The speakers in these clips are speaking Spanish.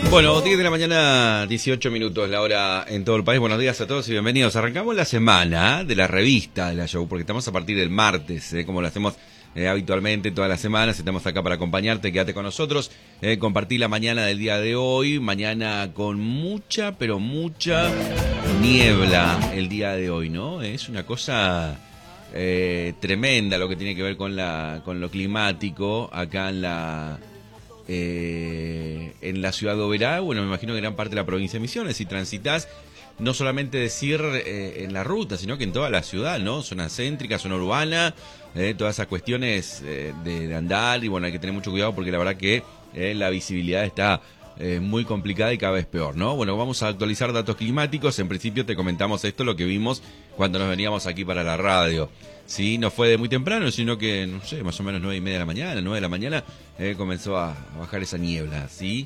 Bueno, 10 de la mañana, 18 minutos, la hora en todo el país. Buenos días a todos y bienvenidos. Arrancamos la semana de la revista de la Show, porque estamos a partir del martes, como lo hacemos habitualmente todas las semanas. Estamos acá para acompañarte, quédate con nosotros. Compartí la mañana del día de hoy, mañana con mucha, pero mucha niebla el día de hoy, ¿no? Es una cosa tremenda lo que tiene que ver con lo climático acá en la ciudad de Oberá. Bueno, me imagino que gran parte de la provincia de Misiones. Si transitas, no solamente decir en la ruta, sino que en toda la ciudad, ¿no? Zona céntrica, zona urbana, todas esas cuestiones de andar. Y bueno, hay que tener mucho cuidado porque la verdad que la visibilidad está muy complicada y cada vez peor, ¿no? Bueno, vamos a actualizar datos climáticos. En principio te comentamos esto, lo que vimos cuando nos veníamos aquí para la radio. Sí, no fue de muy temprano, sino que, no sé, más o menos 9:30 de la mañana, 9 de la mañana, comenzó a bajar esa niebla, ¿sí?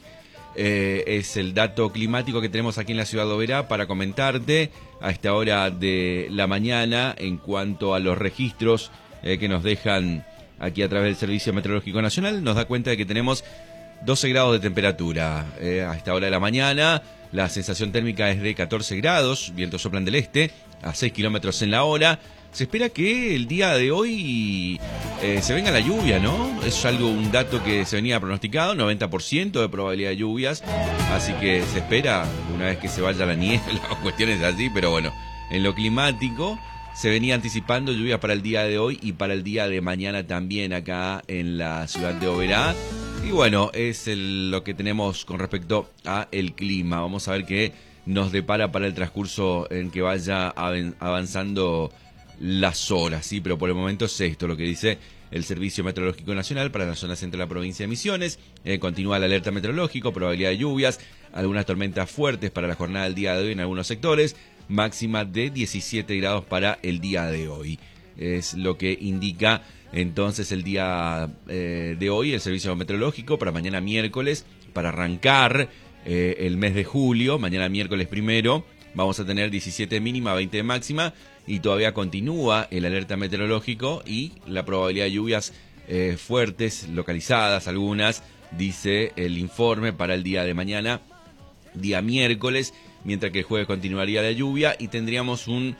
Es el dato climático que tenemos aquí en la ciudad de Oberá para comentarte a esta hora de la mañana en cuanto a los registros que nos dejan aquí a través del Servicio Meteorológico Nacional. Nos da cuenta de que tenemos 12 grados de temperatura a esta hora de la mañana. La sensación térmica es de 14 grados, vientos soplan del este a 6 kilómetros en la hora. Se espera que el día de hoy se venga la lluvia, ¿no? Es un dato que se venía pronosticado, 90% de probabilidad de lluvias, así que se espera una vez que se vaya la niebla o cuestiones así, pero bueno, en lo climático se venía anticipando lluvia para el día de hoy y para el día de mañana también acá en la ciudad de Oberá. Y bueno, es lo que tenemos con respecto a el clima. Vamos a ver qué nos depara para el transcurso en que vaya avanzando las horas, sí, pero por el momento es esto lo que dice el Servicio Meteorológico Nacional para la zona centro de la provincia de Misiones. Continúa la alerta meteorológico, probabilidad de lluvias, algunas tormentas fuertes para la jornada del día de hoy en algunos sectores, máxima de 17 grados para el día de hoy. Es lo que indica entonces el día de hoy el Servicio Meteorológico para mañana miércoles, para arrancar el mes de julio, mañana miércoles 1, vamos a tener 17 mínima, 20 de máxima, y todavía continúa el alerta meteorológico y la probabilidad de lluvias fuertes, localizadas algunas, dice el informe para el día de mañana, día miércoles, mientras que el jueves continuaría la lluvia y tendríamos un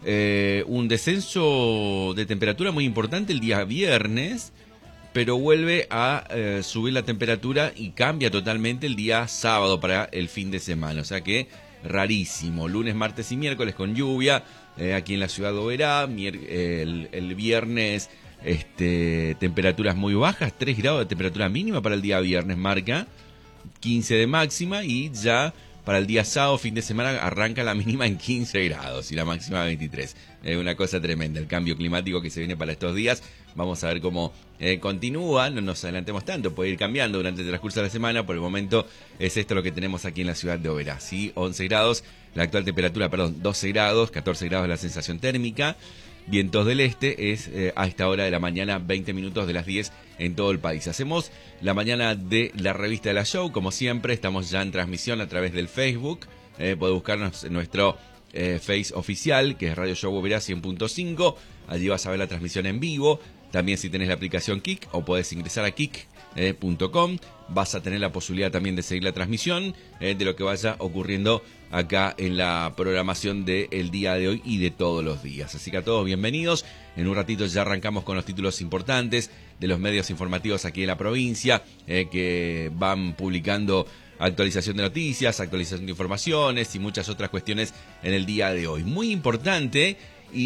descenso de temperatura muy importante el día viernes, pero vuelve a subir la temperatura y cambia totalmente el día sábado para el fin de semana, o sea que rarísimo, lunes, martes y miércoles con lluvia aquí en la ciudad de Oberá, el viernes temperaturas muy bajas, 3 grados de temperatura mínima para el día viernes marca, 15 de máxima y ya para el día sábado, fin de semana, arranca la mínima en 15 grados y la máxima 23. Es una cosa tremenda el cambio climático que se viene para estos días. Vamos a ver cómo continúa, no nos adelantemos tanto, puede ir cambiando durante el transcurso de la semana. Por el momento es esto lo que tenemos aquí en la ciudad de Oberá, ¿sí? 11 grados, la actual temperatura, 12 grados, 14 grados la sensación térmica. Vientos del este es a esta hora de la mañana, 20 minutos de las 10 en todo el país. Hacemos la mañana de la revista de la Show, como siempre, estamos ya en transmisión a través del Facebook. Podés buscarnos en nuestro Face oficial, que es Radio Show Oberá 100.5. Allí vas a ver la transmisión en vivo. También si tenés la aplicación Kik o podés ingresar a kik.com, vas a tener la posibilidad también de seguir la transmisión de lo que vaya ocurriendo acá en la programación del día de hoy y de todos los días. Así que a todos bienvenidos. En un ratito ya arrancamos con los títulos importantes de los medios informativos aquí en la provincia, que van publicando actualización de noticias, actualización de informaciones y muchas otras cuestiones en el día de hoy. Muy importante,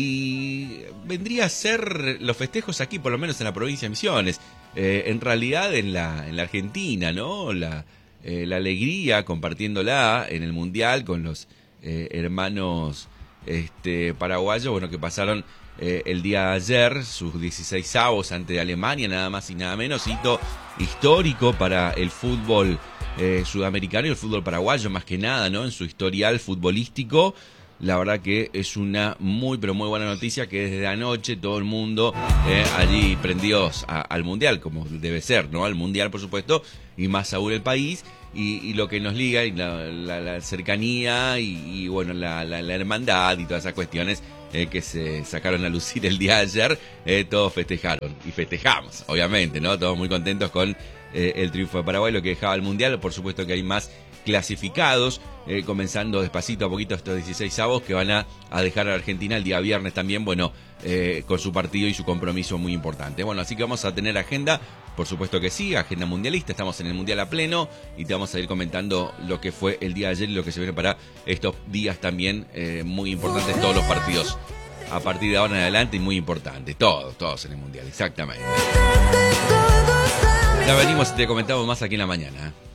y vendría a ser los festejos aquí, por lo menos en la provincia de Misiones. En realidad en la Argentina, ¿no? La alegría compartiéndola en el Mundial con los hermanos paraguayos, bueno, que pasaron el día de ayer sus 16avos ante Alemania, nada más y nada menos, hito histórico para el fútbol sudamericano y el fútbol paraguayo más que nada, ¿no? En su historial futbolístico. La verdad que es una muy pero muy buena noticia que desde anoche todo el mundo allí prendidos al Mundial, como debe ser, ¿no? Al Mundial, por supuesto, y más aún el país, y lo que nos liga, y la cercanía, y bueno, la hermandad y todas esas cuestiones que se sacaron a lucir el día de ayer, todos festejaron, y festejamos, obviamente, ¿no? Todos muy contentos con el triunfo de Paraguay, lo que dejaba el Mundial. Por supuesto que hay más clasificados, comenzando despacito a poquito estos 16 avos que van a dejar a Argentina el día viernes también, bueno, con su partido y su compromiso muy importante. Bueno, así que vamos a tener agenda, por supuesto que sí, agenda mundialista, estamos en el Mundial a pleno y te vamos a ir comentando lo que fue el día de ayer y lo que se viene para estos días también, muy importantes, todos los partidos a partir de ahora en adelante y muy importantes, todos en el Mundial, exactamente. Ya venimos y te comentamos más aquí en la mañana.